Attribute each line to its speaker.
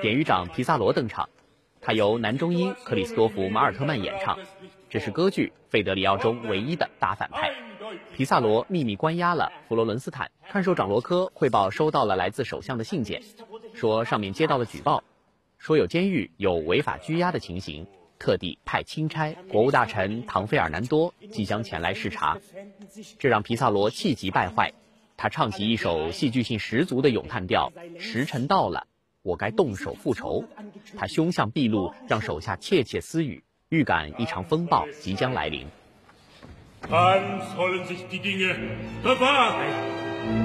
Speaker 1: 典狱长皮萨罗登场，他由男中音克里斯多夫·马尔特曼演唱，这是歌剧《费德里奥》中唯一的大反派。皮萨罗秘密关押了佛罗伦斯坦，看守长罗科汇报收到了来自首相的信件，说上面接到了举报，说有监狱有违法拘押的情形，特地派钦差国务大臣唐费尔南多即将前来视察。这让皮萨罗气急败坏，他唱起一首戏剧性十足的咏叹调：时辰到了，我该动手复仇。他凶相毕露，让手下窃窃私语，预感一场风暴即将来临。
Speaker 2: Dann sollen sich die Dinge bewahren.